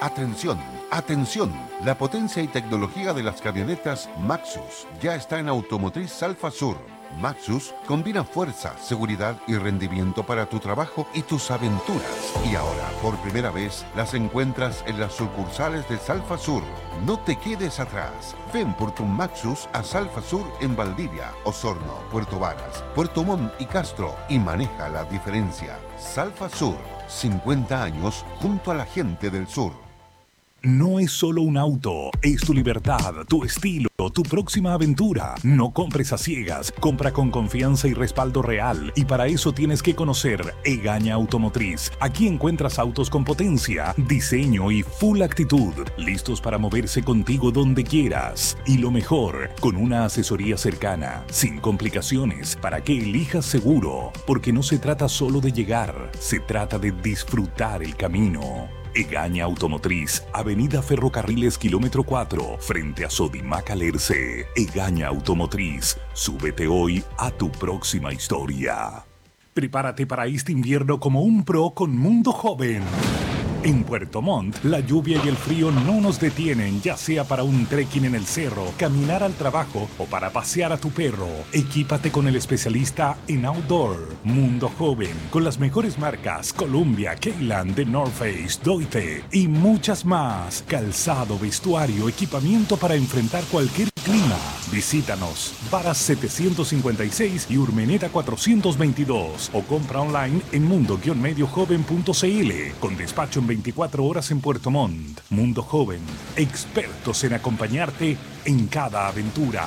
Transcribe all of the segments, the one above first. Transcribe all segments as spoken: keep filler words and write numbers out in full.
Atención, atención. La potencia y tecnología de las camionetas Maxus ya está en Automotriz Alfa Sur. Maxus combina fuerza, seguridad y rendimiento para tu trabajo y tus aventuras. Y ahora, por primera vez, las encuentras en las sucursales de Salfa Sur. No te quedes atrás. Ven por tu Maxus a Salfa Sur en Valdivia, Osorno, Puerto Varas, Puerto Montt y Castro y maneja la diferencia. Salfa Sur, cincuenta años junto a la gente del sur. No es solo un auto, es tu libertad, tu estilo, tu próxima aventura. No compres a ciegas, compra con confianza y respaldo real. Y para eso tienes que conocer Egaña Automotriz. Aquí encuentras autos con potencia, diseño y full actitud, listos para moverse contigo donde quieras. Y lo mejor, con una asesoría cercana, sin complicaciones, para que elijas seguro. Porque no se trata solo de llegar, se trata de disfrutar el camino. Egaña Automotriz, Avenida Ferrocarriles Kilómetro cuatro, frente a Sodimac Alerce. Egaña Automotriz, súbete hoy a tu próxima historia. Prepárate para este invierno como un pro con Mundo Joven. En Puerto Montt, la lluvia y el frío no nos detienen, ya sea para un trekking en el cerro, caminar al trabajo o para pasear a tu perro. Equípate con el especialista en outdoor. Mundo Joven, con las mejores marcas Columbia, Keyland, The North Face, Doite y muchas más. Calzado, vestuario, equipamiento para enfrentar cualquier clima. Visítanos, Varas setecientos cincuenta y seis y Urmeneta cuatrocientos veintidós o compra online en mundo guion medio joven punto c l con despacho en veinticuatro horas en Puerto Montt. Mundo Joven, expertos en acompañarte en cada aventura.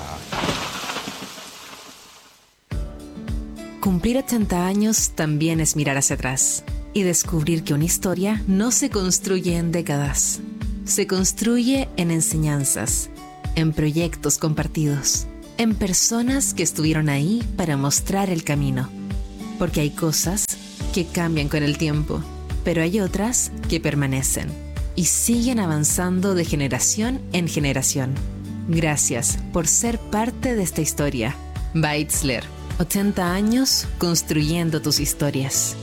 Cumplir ochenta años también es mirar hacia atrás y descubrir que una historia no se construye en décadas, se construye en enseñanzas, en proyectos compartidos, en personas que estuvieron ahí para mostrar el camino. Porque hay cosas que cambian con el tiempo, pero hay otras que permanecen y siguen avanzando de generación en generación. Gracias por ser parte de esta historia. Beitzler, ochenta años construyendo tus historias.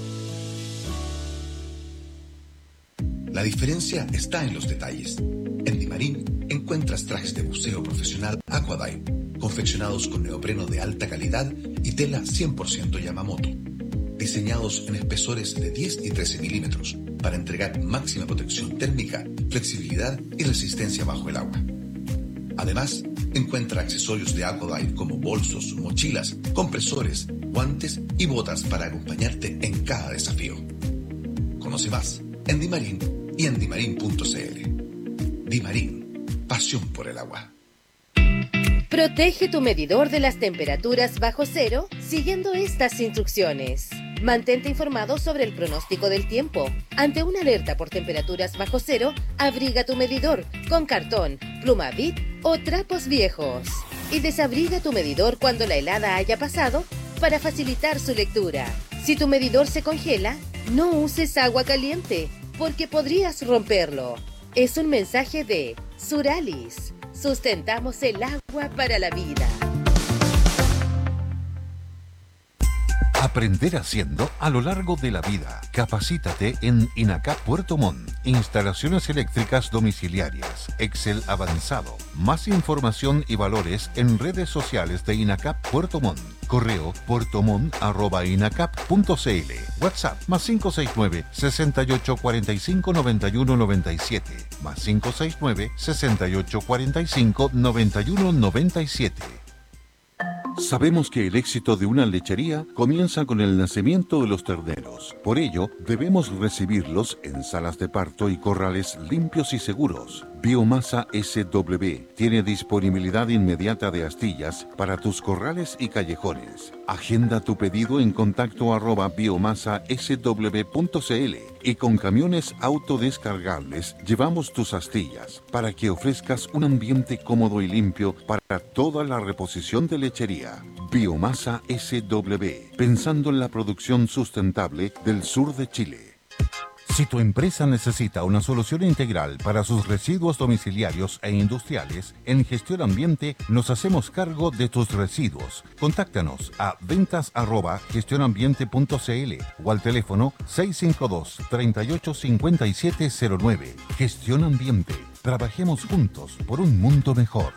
La diferencia está en los detalles. En Dimarín encuentras trajes de buceo profesional Aquadive, confeccionados con neopreno de alta calidad y tela cien por ciento Yamamoto, diseñados en espesores de diez y trece milímetros para entregar máxima protección térmica, flexibilidad y resistencia bajo el agua. Además, encuentra accesorios de Aquadive como bolsos, mochilas, compresores, guantes y botas para acompañarte en cada desafío. Conoce más en Dimarín y en dimarín punto c l. Dimarín, pasión por el agua. Protege tu medidor de las temperaturas bajo cero siguiendo estas instrucciones. Mantente informado sobre el pronóstico del tiempo. Ante una alerta por temperaturas bajo cero, abriga tu medidor con cartón, pluma Bic o trapos viejos. Y desabriga tu medidor cuando la helada haya pasado para facilitar su lectura. Si tu medidor se congela, no uses agua caliente porque podrías romperlo. Es un mensaje de Suralis. Sustentamos el agua para la vida. Aprender haciendo a lo largo de la vida. Capacítate en INACAP Puerto Montt. Instalaciones eléctricas domiciliarias. Excel avanzado. Más información y valores en redes sociales de INACAP Puerto Montt. Correo puertomont arroba inacap punto c l. WhatsApp más cinco seis nueve, seis ocho cuatro cinco, nueve uno nueve siete. Más cinco seis nueve, seis ocho cuatro cinco, nueve uno nueve siete. Sabemos que el éxito de una lechería comienza con el nacimiento de los terneros. Por ello, debemos recibirlos en salas de parto y corrales limpios y seguros. Biomasa S W tiene disponibilidad inmediata de astillas para tus corrales y callejones. Agenda tu pedido en contacto arroba biomasa s w punto c l y con camiones autodescargables llevamos tus astillas para que ofrezcas un ambiente cómodo y limpio para toda la reposición de lechería. Biomasa S W, pensando en la producción sustentable del sur de Chile. Si tu empresa necesita una solución integral para sus residuos domiciliarios e industriales, en Gestión Ambiente nos hacemos cargo de tus residuos. Contáctanos a ventas arroba gestionambiente punto cl o al teléfono seis cinco dos, tres ocho cinco siete cero nueve. Gestión Ambiente. Trabajemos juntos por un mundo mejor.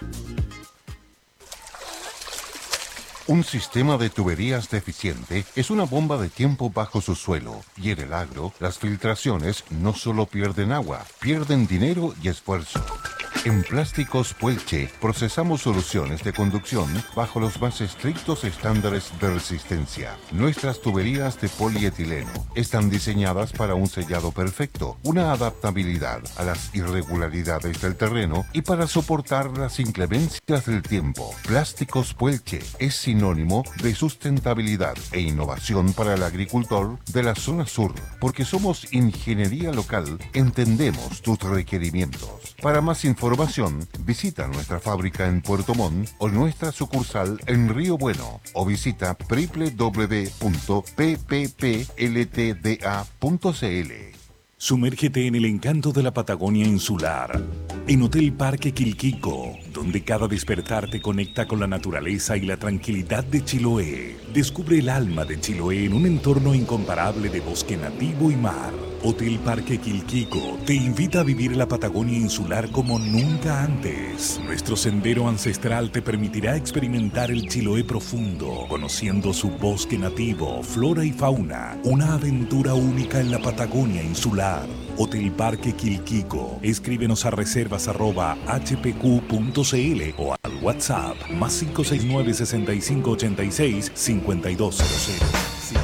Un sistema de tuberías deficiente es una bomba de tiempo bajo su suelo, y en el agro, las filtraciones no solo pierden agua, pierden dinero y esfuerzo. En Plásticos Puelche procesamos soluciones de conducción bajo los más estrictos estándares de resistencia. Nuestras tuberías de polietileno están diseñadas para un sellado perfecto, una adaptabilidad a las irregularidades del terreno y para soportar las inclemencias del tiempo. Plásticos Puelche es sinónimo de sustentabilidad e innovación para el agricultor de la zona sur, porque somos ingeniería local, entendemos tus requerimientos. Para más información, visita nuestra fábrica en Puerto Montt o nuestra sucursal en Río Bueno o visita doble u doble u doble u punto p p p l t d a punto c l. Sumérgete en el encanto de la Patagonia insular, en Hotel Parque Quilquico, donde cada despertar te conecta con la naturaleza y la tranquilidad de Chiloé. Descubre el alma de Chiloé en un entorno incomparable de bosque nativo y mar. Hotel Parque Quilquico te invita a vivir la Patagonia insular como nunca antes. Nuestro sendero ancestral te permitirá experimentar el Chiloé profundo, conociendo su bosque nativo, flora y fauna. Una aventura única en la Patagonia insular. Hotel Parque Quilquico. Escríbenos a reservas arroba h p q punto c l o al WhatsApp más cinco seis nueve, seis cinco ocho seis, cinco dos cero cero.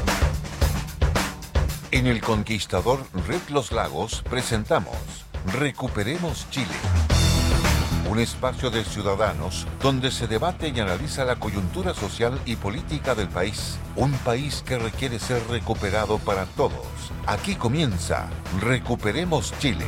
En El Conquistador Red Los Lagos presentamos Recuperemos Chile. Un espacio de ciudadanos donde se debate y analiza la coyuntura social y política del país. Un país que requiere ser recuperado para todos. Aquí comienza Recuperemos Chile.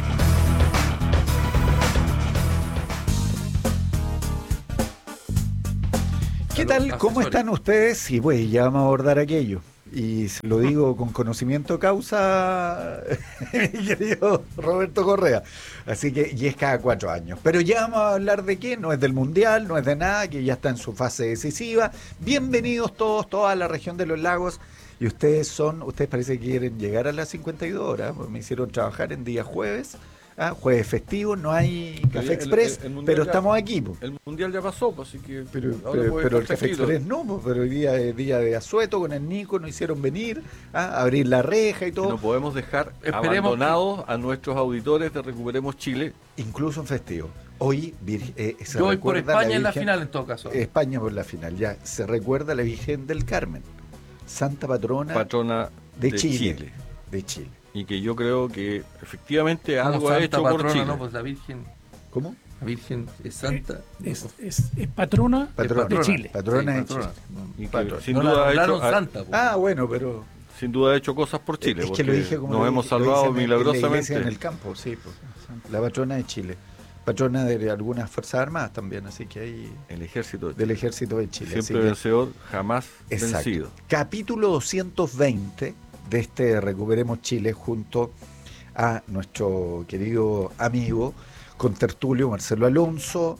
¿Qué tal? ¿Cómo están ustedes? Y pues ya vamos a abordar aquello. Y se lo digo con conocimiento de causa, mi querido Roberto Correa. Así que, y es cada cuatro años. Pero ya vamos a hablar de qué, no es del Mundial, no es de nada, que ya está en su fase decisiva. Bienvenidos todos, toda la región de los lagos. Y ustedes son, ustedes parece que quieren llegar a las cincuenta y dos horas, porque me hicieron trabajar en día jueves. Ah, jueves festivo, no hay Café Express, el, el, el pero ya, estamos aquí. Po. El Mundial ya pasó, pues, así que... Pero, pero, pero el Café Express no, po, pero el día, el día de Asueto con el Nico nos hicieron venir, ¿ah? Abrir la reja y todo. No podemos dejar Esperemos abandonados que... a nuestros auditores de Recuperemos Chile. Incluso en festivo. Hoy eh, se Yo voy por España la en la final en todo caso. España por la final, ya. Se recuerda a la Virgen del Carmen, Santa Patrona, Patrona de, de Chile, Chile. De Chile. Y que yo creo que efectivamente algo Santa ha hecho patrona, por Chile. No, pues la Virgen. ¿Cómo? La Virgen es santa. Es, es, es patrona, patrona de Chile. Patrona, sí, de patrona. Chile. Y que patrona. sin no duda ha hecho. Santa, ah, bueno, pero. Sin duda ha hecho cosas por Chile. Es que lo dije como nos lo hemos dije, salvado lo milagrosamente. En, en el campo, sí. Pues, la patrona de Chile. Patrona de algunas Fuerzas Armadas también, así que hay. El ejército de del ejército de Chile. Siempre así vencedor, que, jamás exacto. vencido. Capítulo doscientos veinte de este Recuperemos Chile junto a nuestro querido amigo contertulio Marcelo Alonso,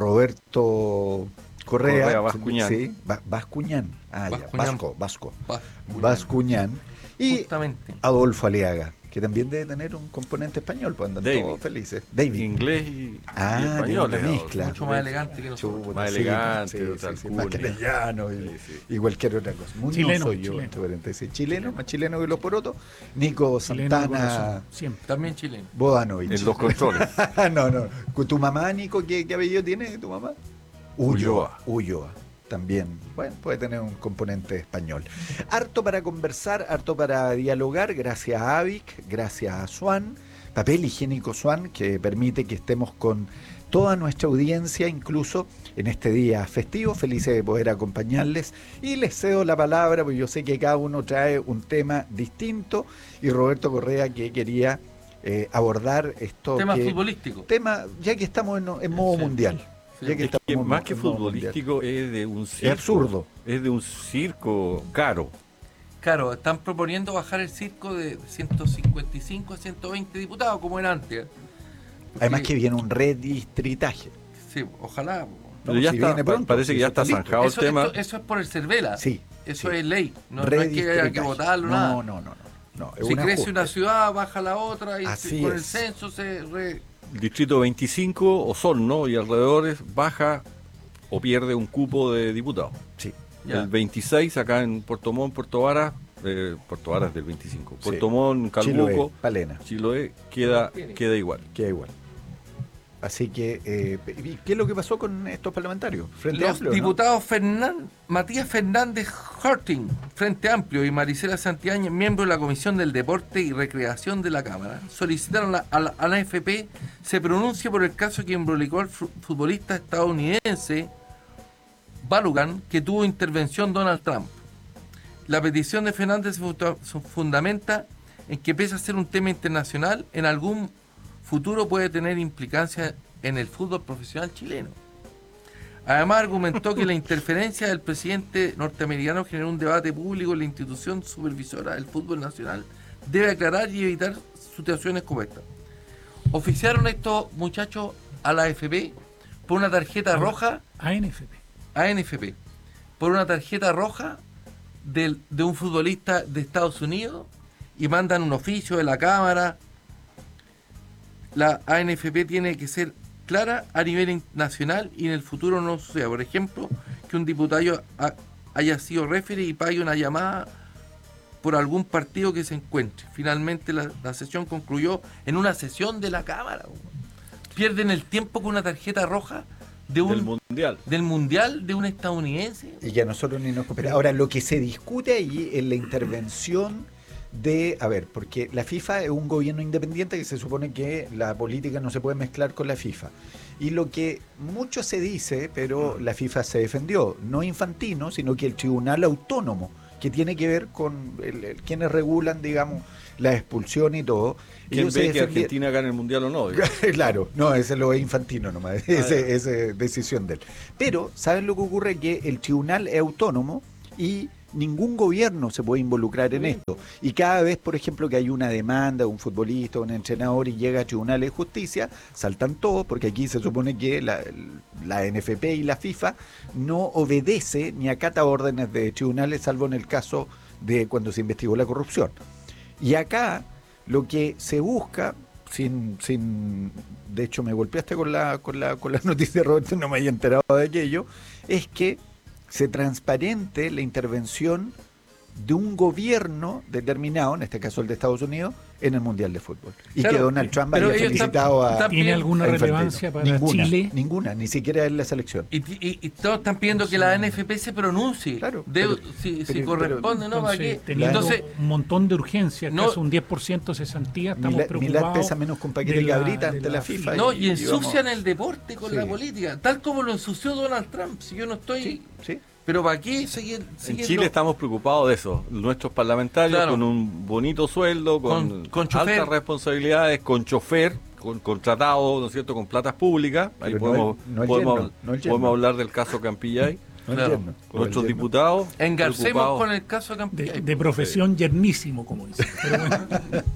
Roberto Correa, Correa Bascuñán. Sí, Bascuñán, ah, ya, Vasco, Vasco, Bascuñán. Bascuñán y Justamente. Adolfo Aliaga, que también debe tener un componente español, pues andan David. todos felices. David. Inglés y, ah, y español. tiene una mezcla. Mucho más elegante que nosotros. Chuta, Más sí, elegante, sí, otra sí, sí, alcurnia. más castellano y, Sí, sí. y cualquier otra cosa. Muy Chileno, no soy yo, chileno. entre paréntesis. Chileno, más chileno que los porotos. Nico Chileno de Santana corazón, siempre. También chileno. Bodanovich. En los controles. no, no. ¿Tu mamá, Nico, qué, qué apellido tiene tu mamá? Ulloa. Ulloa. También, bueno, puede tener un componente español. Harto para conversar, harto para dialogar, gracias a Avic, gracias a Swan, papel higiénico Swan, que permite que estemos con toda nuestra audiencia, incluso en este día festivo, felices de poder acompañarles. Y les cedo la palabra, porque yo sé que cada uno trae un tema distinto, y Roberto Correa que quería eh, abordar esto. Tema que, futbolístico. Tema, ya que estamos en, en modo Sí. mundial. Ya que Es que estamos más en que modo futbolístico mundial. es de un circo. Es absurdo. Es de un circo caro. Claro, están proponiendo bajar el circo de ciento cincuenta y cinco a ciento veinte diputados, como era antes. Porque, además que viene un redistritaje. Sí, ojalá. Pero ya si está, viene pronto, parece que ya está zanjado el Eso, tema. esto, eso es por el Cervela. Sí. Eso sí. es ley. No, no es que haya que votarlo, no, nada. No, no, no. no. Es Si un crece ajuste. una ciudad, baja la otra y Así con es. el censo se... Re... El distrito veinticinco, Osorno y alrededores, baja o pierde un cupo de diputados. Sí. Ya. El veintiséis, acá en Puerto Montt, Puerto Varas, eh, Puerto Varas del veinticinco. Sí. Puerto Montt, Calbuco, Chiloé, Palena. Chiloé, queda, queda igual. Queda igual. Así que, eh, ¿y ¿qué es lo que pasó con estos parlamentarios? Frente Los Amplio, ¿no? diputados Fernán, Matías Fernández Harting, Frente Amplio, y Maricela Santillán, miembro de la Comisión del Deporte y Recreación de la Cámara, solicitaron a la, a la A F P se pronuncie por el caso que involucró al futbolista estadounidense Balogun, que tuvo intervención Donald Trump. La petición de Fernández se fundamenta en que, pese a ser un tema internacional, en algún futuro puede tener implicancias en el fútbol profesional chileno. Además, argumentó que la interferencia del presidente norteamericano generó un debate público en la institución supervisora del fútbol nacional. Debe aclarar y evitar situaciones como esta. Oficiaron estos muchachos a la A F P por una tarjeta roja. A N F P. A N F P. Por una tarjeta roja del, de un futbolista de Estados Unidos, y mandan un oficio de la Cámara. La A N F P tiene que ser clara a nivel nacional y en el futuro no suceda. Por ejemplo, que un diputado ha, haya sido referee y pague una llamada por algún partido que se encuentre. Finalmente la, la sesión concluyó en una sesión de la Cámara. Pierden el tiempo con una tarjeta roja de un, del mundial. Del mundial de un estadounidense. Y que a nosotros ni nos compete. Ahora, lo que se discute ahí es la intervención de, a ver, porque la FIFA es un gobierno independiente que se supone que la política no se puede mezclar con la FIFA. Y lo que mucho se dice, pero la FIFA se defendió, no Infantino, sino que el Tribunal Autónomo, que tiene que ver con el, el, quienes regulan, digamos, la expulsión y todo. ¿Quién ve que Argentina gane el mundial o no? Claro, no, ese lo es Infantino nomás, esa es decisión de él. Pero, ¿saben lo que ocurre? Que el tribunal es autónomo y ningún gobierno se puede involucrar en esto. Y cada vez, por ejemplo, que hay una demanda de un futbolista, un entrenador y llega a tribunales de justicia, saltan todos, porque aquí se supone que la, la N F P y la FIFA no obedece ni acata órdenes de tribunales, salvo en el caso de cuando se investigó la corrupción. Y acá lo que se busca, sin, sin de hecho me golpeaste con la, con la, con la noticia, Roberto, no me había enterado de aquello, es que se transparente la intervención de un gobierno determinado, en este caso el de Estados Unidos, en el Mundial de Fútbol. Y claro, que Donald Trump haya felicitado están, a... ¿Tiene alguna relevancia para ninguna, Chile? Ninguna, ni siquiera en la selección. Y, y, y todos están pidiendo que la N F P se pronuncie. Claro. De, pero, si, pero, si corresponde, pero, ¿no? Entonces, ¿Para teniendo entonces, un montón de urgencias, no, casi un diez por ciento de cesantía, estamos Milad, preocupados. Milad pesa menos que un paquete de cabrita ante la, la FIFA. No, y, y ensucian y el deporte con sí. la política, tal como lo ensució Donald Trump. Si yo no estoy... Sí, sí. Pero ¿para qué seguir? En Chile estamos preocupados de eso. Nuestros parlamentarios claro. con un bonito sueldo, con, con, con altas responsabilidades, con chofer, con contratado, ¿no es cierto?, con platas públicas. Ahí Pero podemos, no el, no el podemos, yerno, no el podemos hablar del caso Campillay. No claro. yerno, con nuestros diputados. Engarcemos con el caso Campillay. De, de profesión sí. yernísimo, como dicen. Pero bueno.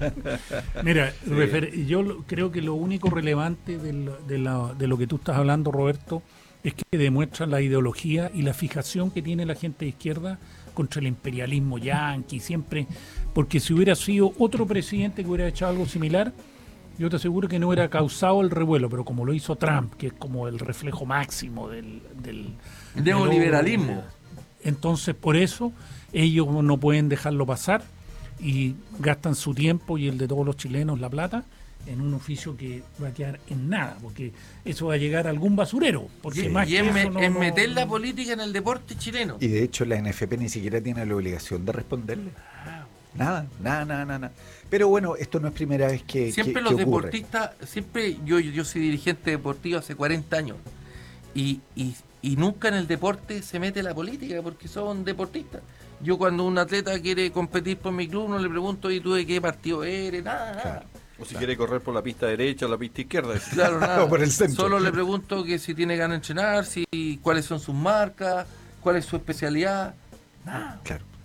Mira, sí. refer, yo lo, creo que lo único relevante de lo, de, la, de lo que tú estás hablando, Roberto, es que demuestra la ideología y la fijación que tiene la gente de izquierda contra el imperialismo yanqui, siempre, porque si hubiera sido otro presidente que hubiera hecho algo similar, yo te aseguro que no hubiera causado el revuelo, pero como lo hizo Trump, que es como el reflejo máximo del, del neoliberalismo. Del, entonces, por eso, ellos no pueden dejarlo pasar y gastan su tiempo y el de todos los chilenos, la plata, en un oficio que va a quedar en nada, porque eso va a llegar a algún basurero. Porque sí, más y que es, me, no, es no, meter no, la política en el deporte chileno. Y de hecho la N F P ni siquiera tiene la obligación de responderle. Nada, nada, nada, nada. Pero bueno, esto no es primera vez que Siempre que, los que ocurre. deportistas, siempre yo, yo soy dirigente deportivo hace cuarenta años, y, y, y nunca en el deporte se mete la política, porque son deportistas. Yo cuando un atleta quiere competir por mi club, no le pregunto, ¿y tú de qué partido eres? Nada, nada. Claro. O si claro. quiere correr por la pista derecha o la pista izquierda. Claro, nada. O por el centro. Solo le pregunto que si tiene ganas de entrenar, si cuáles son sus marcas, cuál es su especialidad. Nada. Claro.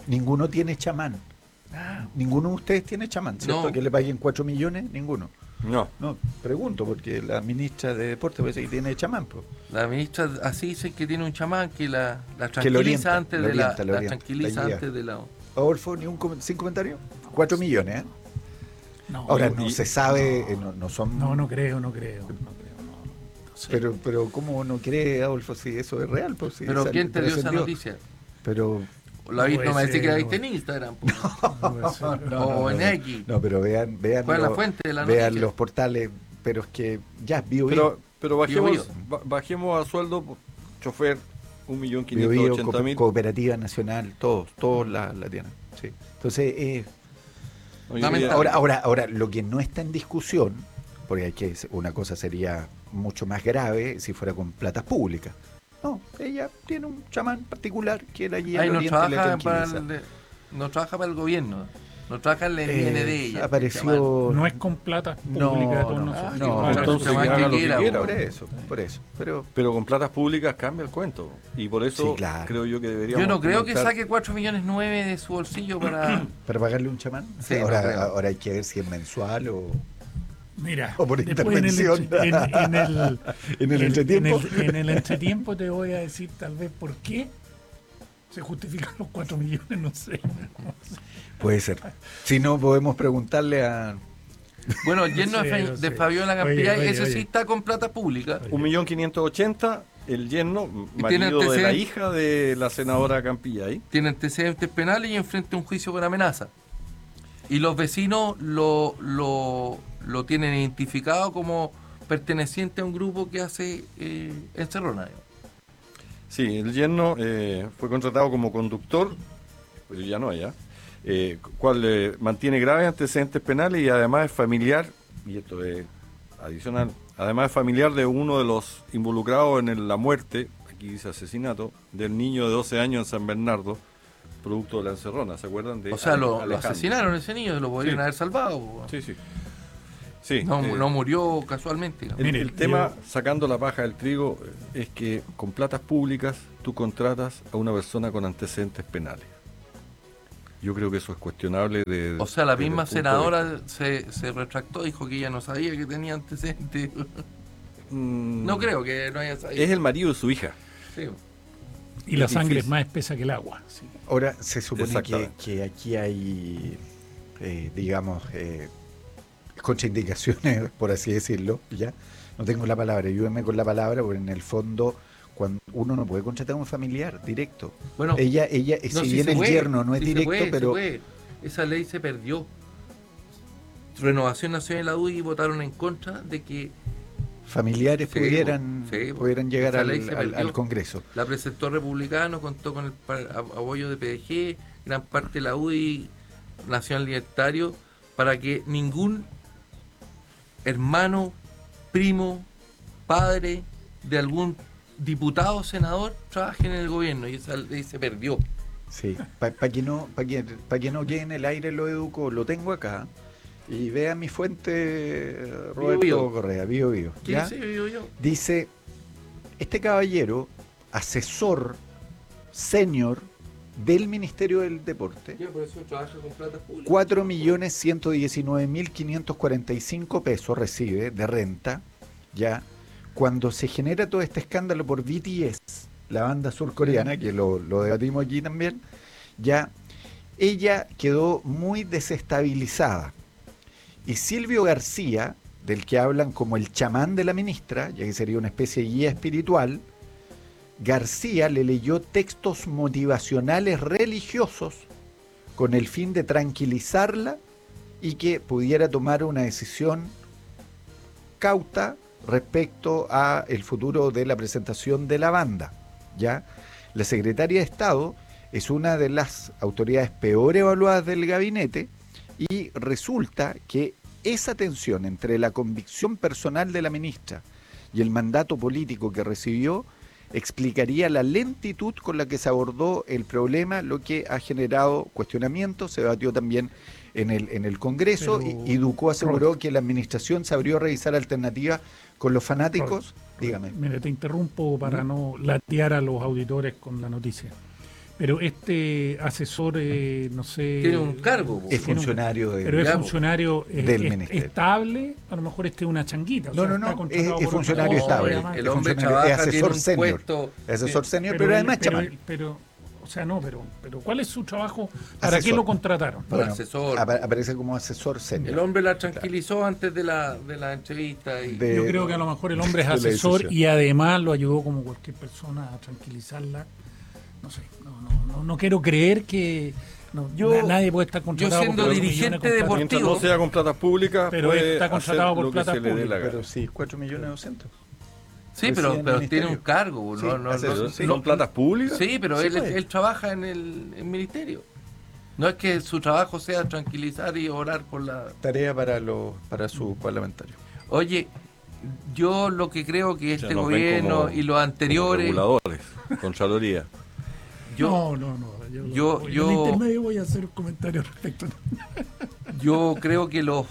Ninguno tiene chamán. Ah. Ninguno de ustedes tiene chamán, ¿cierto? No. Que le paguen cuatro millones, ninguno. No. No, pregunto, porque la ministra de Deporte parece que tiene chamán, pues. La ministra así dice que tiene un chamán que la, la Que lo tranquiliza orienta, antes lo de la, orienta, lo la orienta, tranquiliza la guía. antes de la. Adolfo, ¿ni un com- sin comentario? Cuatro millones, ¿eh? No, Ahora, no, no y- se sabe, eh, no, no son... no, no creo, no creo. No creo, no, no sé. Pero, pero ¿cómo no cree, Adolfo, si eso es real? Pues, si Pero sal- ¿quién te dio esa trascendió. noticia? Pero... La vi- puede no me decís ser, que la no. viste en Instagram. po. No puede ser. O en X. No, pero vean, vean, ¿Cuál es la lo- fuente de la vean noticia? los portales, pero es que ya, Bio Pero, pero bajemos, Bio, ba- bajemos a sueldo chofer un millón Bio, quinientos Bio, ochenta Co- mil. Cooperativa Nacional, todos, todos la, la tienen. Sí. Entonces, eh, Hoy Lamentable. día- ahora, ahora, ahora, lo que no está en discusión, porque hay que una cosa sería mucho más grave si fuera con platas públicas. No, ella tiene un chamán particular que la guía Ahí la no orienta y la trabaja, para tranquiliza. el, no trabaja para el gobierno. No trabaja en el I N D Eh, ella. apareció... No es con plata No, pública de todos no, nosotros. no, Claro. entonces chamán que que haga lo que quiera, quiera. Por eso, por eso. Pero Pero con platas públicas cambia el cuento. Y por eso Sí, claro. creo yo que deberíamos. Yo no creo que fomentar- saque cuatro millones nueve de su bolsillo para. para pagarle un chamán. Sí, ahora, no creo. ahora hay que ver si es mensual o... Mira, O por después en el, intervención. entre- en, en el, ¿En el en- entretiempo? En el, en el entretiempo te voy a decir tal vez por qué se justifican los cuatro millones, no sé. Puede ser. Si no, podemos preguntarle a... Bueno, el yerno No de, sé, Fa- no de sé. Fabiola Oye, Campillay, oye, ese sí oye. está con plata pública. Un millón quinientos ochenta, el yerno, tiene marido de la antecedentes. hija de la senadora Campillay. Tiene antecedentes penales y enfrenta un juicio por amenaza. Y los vecinos lo, lo, lo tienen identificado como perteneciente a un grupo que hace eh, encerrona. digamos. Sí, el yerno eh, fue contratado como conductor, pero ya no ya, eh, cual eh, mantiene graves antecedentes penales y además es familiar, y esto es adicional, además es familiar de uno de los involucrados en el- la muerte, aquí dice asesinato, del niño de doce años en San Bernardo, producto de la encerrona, ¿se acuerdan? De O sea, lo, lo Alejandro. asesinaron a ese niño, lo podrían Sí. haber salvado. po. Sí, sí. Sí, No, eh, no murió casualmente. digamos. El, Mire, el tema, yo- sacando la paja del trigo, eh, es que con platas públicas tú contratas a una persona con antecedentes penales. Yo creo que eso es cuestionable. De, O sea, la desde el misma punto de senadora se, se retractó, dijo que ella no sabía que tenía antecedentes. vista. Mm, No creo que no haya sabido. Es el marido de su hija. Sí. Y la Es sangre es difícil. más espesa que el agua. sí. Ahora, se supone que, Exactamente. que aquí hay, eh, digamos, eh, contraindicaciones, por así decirlo, ¿ya? No tengo la palabra, ayúdenme con la palabra, porque en el fondo, cuando uno no puede contratar a un familiar directo. Bueno, ella, ella, no, si sí bien se el puede, yerno no es sí se directo, puede, se pero... puede. Esa ley se perdió. Renovación Nacional y la U I votaron en contra de que familiares Sí, pudieran, sí, pudieran llegar esa al, ley se al- perdió. al Congreso. la presentó Republicano, contó con el pa- a- apoyo de P D G, gran parte de la U I, Nacional Libertario, para que ningún hermano, primo, padre de algún diputado o senador trabaje en el gobierno, y esa ley se perdió. Sí, para que no para que, pa que no quede en el aire lo educo, lo tengo acá. Y vea mi fuente, Roberto Bio. Correa, Bio Bio. ¿Qué ¿ya? dice yo, yo? Dice, este caballero, asesor senior del Ministerio del Deporte, Ya, por eso trabaja con plata pública. cuatro millones ciento diecinueve mil quinientos cuarenta y cinco pesos recibe de renta, ya, cuando se genera todo este escándalo por B T S, la banda surcoreana, que lo, lo debatimos aquí también, ya, ella quedó muy desestabilizada. Y Silvio García, del que hablan como el chamán de la ministra, ya que sería una especie de guía espiritual, García le leyó textos motivacionales religiosos con el fin de tranquilizarla y que pudiera tomar una decisión cauta respecto a el futuro de la presentación de la banda. ¿Ya? La secretaria de Estado es una de las autoridades peor evaluadas del gabinete y resulta que esa tensión entre la convicción personal de la ministra y el mandato político que recibió explicaría la lentitud con la que se abordó el problema, lo que ha generado cuestionamientos. Se debatió también en el, en el Congreso. Pero, y, y Ducó aseguró que la administración se abrió a revisar alternativas con los fanáticos. Dígame. Mire, te interrumpo para no latear a los auditores con la noticia. Pero este asesor, eh, no sé... Tiene un cargo. Es funcionario de, Pero es ya, funcionario eh, del es, ministerio. Estable, a lo mejor este es una changuita. O no, sea, no, está no, contratado es, es por funcionario otra- estable. además. El es hombre funcionario, trabaja, es asesor tiene un senior. puesto, Es asesor senior, Pero pero, él- además pero, chamán. pero, o sea, no, pero, pero ¿cuál es su trabajo? ¿Para Asesor. qué lo contrataron? Bueno, asesor. apa- aparece como asesor senior. El hombre la tranquilizó antes de la, de la entrevista. Y, De- Yo creo que a lo mejor el hombre es de la asesor decisión. y además lo ayudó como cualquier persona a tranquilizarla. No sé, no, no, no, no quiero creer que no, Yo- na- nadie puede estar contratado yo siendo por cuatro dirigente millones de deportivo- Mientras no sea con plata pública, Pero puede está contratado hacer por lo que plata se le dé la pública. gana. Pero sí, cuatro millones doscientos. sí, Pues pero, sí, en el pero ministerio. tiene un cargo. Sí, no, no, asesor, no- sí. no- ¿Son platas públicas? Sí, pero Sí, él, pues. él trabaja en el, el ministerio. No es que su trabajo sea tranquilizar y orar por la... Tarea para los para su parlamentario. Oye, yo lo que creo que O sea, este nos ven gobierno como- y los como anteriores... reguladores, Contraloría. Yo, no, no, no. Yo, yo- voy- yo- en el intermedio voy a hacer un comentario al respecto. yo creo que los...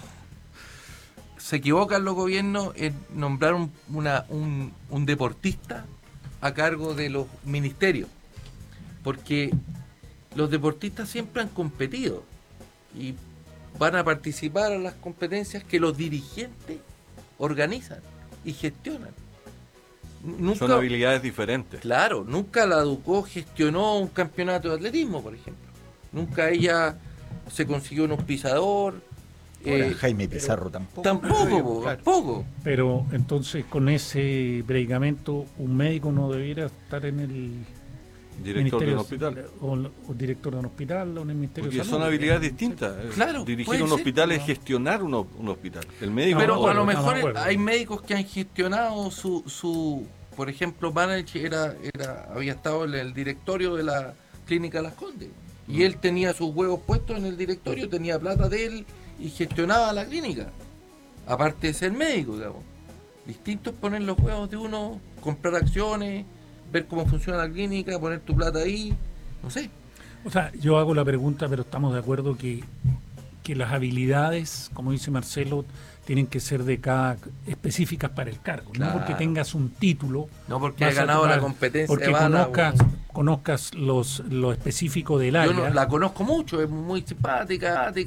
Se equivocan los gobiernos en nombrar un, una, un, un deportista a cargo de los ministerios. Porque los deportistas siempre han competido y van a participar en las competencias que los dirigentes organizan y gestionan. Nunca, Son habilidades diferentes. Claro, nunca la Ducó gestionó un campeonato de atletismo, por ejemplo. Nunca ella se consiguió un auspiciador. Ahora, eh, Jaime Pizarro tampoco. tampoco, po, Claro. tampoco. Pero entonces con ese predicamento un médico no debiera estar en el Director de ministerio un hospital. o, o director de un hospital o en el ministerio Porque de salud. son habilidades distintas. Claro, Dirigir puede un ser. hospital es gestionar un, un hospital. El médico Pero no a lo puede. estamos de mejor acuerdo. hay médicos que han gestionado su, su por ejemplo, Banach era, era, había estado en el directorio de la clínica Las Condes y él tenía sus huevos puestos en el directorio, tenía plata de él y gestionaba la clínica, aparte de ser médico, digamos. Distinto es poner los huevos de uno, comprar acciones, ver cómo funciona la clínica, poner tu plata ahí, no sé. O sea, yo hago la pregunta, pero estamos de acuerdo que, que las habilidades, como dice Marcelo, tienen que ser de cada específicas para el cargo. Claro. No porque tengas un título. No porque vas ha a ganado la tomar- competencia Porque de bala, conozcas, o- conozcas los, lo específico del Yo área. no, la conozco mucho, es muy simpática,